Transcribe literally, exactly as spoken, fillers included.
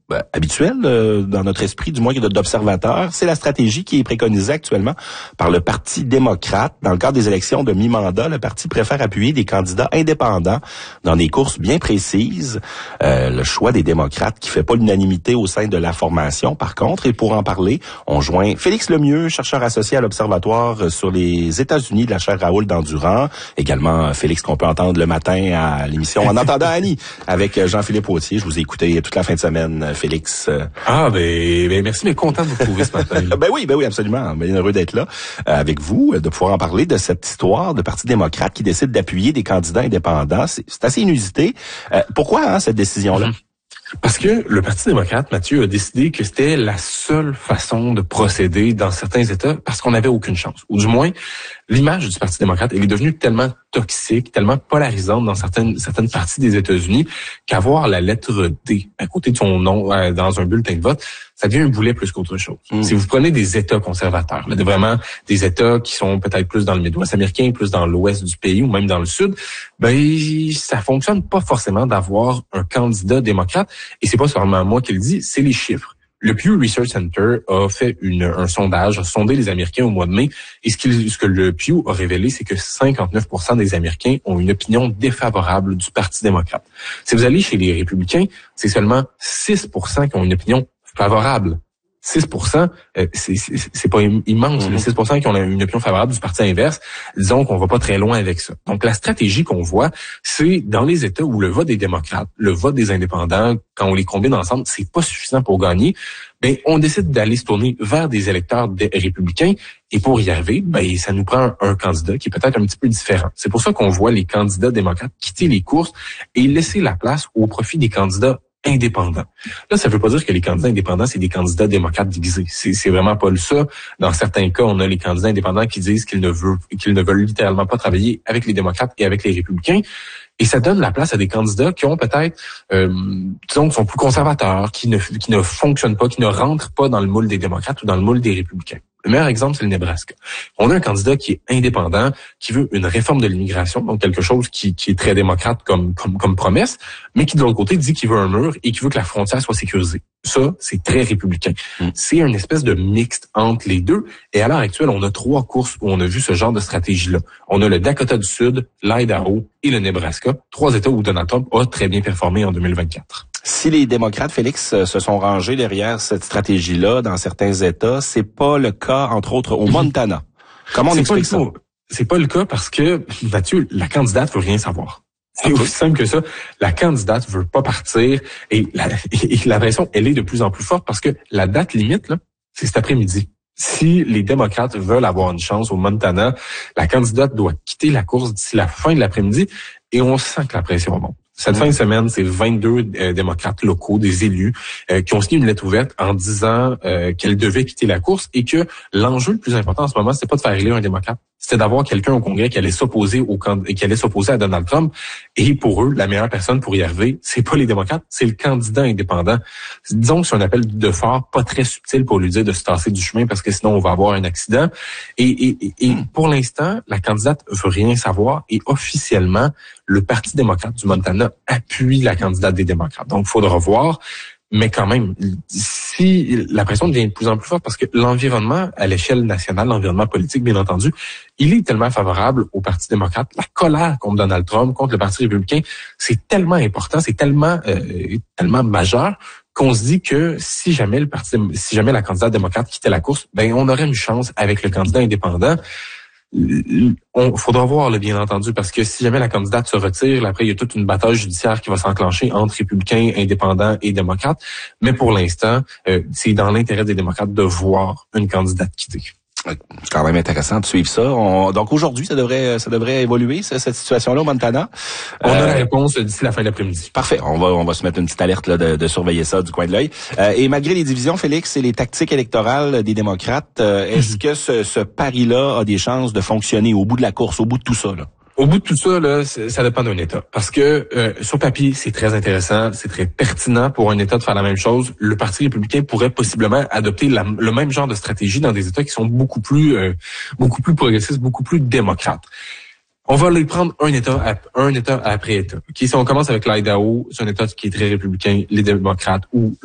ben, habituelle euh, dans notre esprit, du moins d'observateur. C'est la stratégie qui est préconisée actuellement par le Parti démocrate. Dans le cadre des élections de mi-mandat, le parti préfère appuyer des candidats indépendants dans des courses bien précises. Euh, le choix des démocrates qui fait pas l'unanimité au sein de la formation, par contre. Et pour en parler, on joint Félix Lemieux, chercheur associé à l'Observatoire sur les États-Unis de la chaire Raoul d'Endurant. Également, Félix qu'on peut entendre le matin à l'émission En entendant Annie avec Jean-Philippe Autier. Je vous ai écouté toute la fin de semaine, Félix. Ah, ben, ben merci, mais content de vous retrouver ce matin. ben oui, ben oui, absolument. Bien heureux d'être là euh, avec vous, de pouvoir en parler de cette histoire de Parti démocrate qui décide d'appuyer des candidats indépendants. C'est, c'est assez inusité. Euh, pourquoi hein, cette décision-là? Mm-hmm. Parce que le Parti démocrate, Mathieu, a décidé que c'était la seule façon de procéder dans certains États parce qu'on n'avait aucune chance. Ou du moins, l'image du Parti démocrate, elle est devenue tellement toxique, tellement polarisante dans certaines certaines parties des États-Unis qu'avoir la lettre D à côté de son nom euh, dans un bulletin de vote, ça devient un boulet plus qu'autre chose. Mmh. Si vous prenez des États conservateurs, là, vraiment des États qui sont peut-être plus dans le Midwest américain, plus dans l'ouest du pays ou même dans le sud, ben ça fonctionne pas forcément d'avoir un candidat démocrate. Et c'est pas seulement moi qui le dis, c'est les chiffres. Le Pew Research Center a fait une, un sondage, a sondé les Américains au mois de mai, et ce, qu'il, ce que le Pew a révélé, c'est que cinquante-neuf pour cent des Américains ont une opinion défavorable du Parti démocrate. Si vous allez chez les républicains, c'est seulement six pour cent qui ont une opinion favorable. six pour cent, euh, c'est, c'est, c'est pas immense. Mm-hmm. Les six pour cent qui ont une opinion favorable du parti inverse, disons qu'on va pas très loin avec ça. Donc, la stratégie qu'on voit, c'est dans les États où le vote des démocrates, le vote des indépendants, quand on les combine ensemble, c'est pas suffisant pour gagner. Ben, on décide d'aller se tourner vers des électeurs des républicains. Et pour y arriver, ben, ça nous prend un, un candidat qui est peut-être un petit peu différent. C'est pour ça qu'on voit les candidats démocrates quitter les courses et laisser la place au profit des candidats indépendants. Là, ça veut pas dire que les candidats indépendants, c'est des candidats démocrates déguisés. C'est, c'est vraiment pas le ça. Dans certains cas, on a les candidats indépendants qui disent qu'ils ne veulent, qu'ils ne veulent littéralement pas travailler avec les démocrates et avec les républicains. Et ça donne la place à des candidats qui ont peut-être, euh, disons, qui sont plus conservateurs, qui ne, qui ne fonctionnent pas, qui ne rentrent pas dans le moule des démocrates ou dans le moule des républicains. Le meilleur exemple, c'est le Nebraska. On a un candidat qui est indépendant, qui veut une réforme de l'immigration, donc quelque chose qui, qui est très démocrate comme, comme, comme promesse, mais qui de l'autre côté dit qu'il veut un mur et qui veut que la frontière soit sécurisée. Ça, c'est très républicain. Mm. C'est une espèce de mixte entre les deux. Et à l'heure actuelle, on a trois courses où on a vu ce genre de stratégie-là. On a le Dakota du Sud, l'Idaho et le Nebraska. Trois États où Donald Trump a très bien performé en deux mille vingt-quatre. Si les démocrates, Félix, se sont rangés derrière cette stratégie-là dans certains États, c'est pas le cas, entre autres, au Montana. Comment on c'est explique ça? C'est pas le cas parce que, Mathieu, la candidate veut rien savoir. C'est aussi simple que ça. La candidate veut pas partir et la, et la pression, elle est de plus en plus forte parce que la date limite, là, c'est cet après-midi. Si les démocrates veulent avoir une chance au Montana, la candidate doit quitter la course d'ici la fin de l'après-midi et on sent que la pression monte. Cette mmh. fin de semaine, c'est vingt-deux euh, démocrates locaux, des élus, euh, qui ont signé une lettre ouverte en disant euh, qu'elles devaient quitter la course et que l'enjeu le plus important en ce moment, c'était pas de faire élire un démocrate, c'était d'avoir quelqu'un au Congrès qui allait s'opposer au qui allait s'opposer à Donald Trump. Et pour eux, la meilleure personne pour y arriver, c'est pas les démocrates, c'est le candidat indépendant. Disons que c'est un appel de phare pas très subtil pour lui dire de se tasser du chemin parce que sinon on va avoir un accident. Et, et, et, et pour l'instant, la candidate veut rien savoir et officiellement, le Parti démocrate du Montana appuie la candidate des démocrates. Donc, il faudra voir. Mais quand même, si la pression devient de plus en plus forte parce que l'environnement à l'échelle nationale, l'environnement politique, bien entendu, il est tellement favorable au Parti démocrate. La colère contre Donald Trump, contre le Parti républicain, c'est tellement important, c'est tellement euh, tellement majeur qu'on se dit que si jamais le parti, si jamais la candidate démocrate quittait la course, ben on aurait une chance avec le candidat indépendant. On faudra voir, là, bien entendu, parce que si jamais la candidate se retire, après, il y a toute une bataille judiciaire qui va s'enclencher entre républicains, indépendants et démocrates. Mais pour l'instant, euh, c'est dans l'intérêt des démocrates de voir une candidate quitter. C'est quand même intéressant de suivre ça. On, donc aujourd'hui, ça devrait ça devrait évoluer, ça, cette situation-là au Montana. On euh, a la réponse d'ici la fin de l'après-midi. Parfait. On va on va se mettre une petite alerte là, de, de surveiller ça du coin de l'œil. Euh, et malgré les divisions, Félix, et les tactiques électorales des démocrates, euh, est-ce mm-hmm. que ce, ce pari-là a des chances de fonctionner au bout de la course, au bout de tout ça, là? Au bout de tout ça, là, ça dépend d'un État. Parce que euh, sur papier, c'est très intéressant, c'est très pertinent pour un État de faire la même chose. Le Parti républicain pourrait possiblement adopter la, le même genre de stratégie dans des États qui sont beaucoup plus, euh, beaucoup plus progressistes, beaucoup plus démocrates. On va les prendre un État, un État après État. Okay, si on commence avec l'Idaho, c'est un État qui est très républicain, les démocrates ou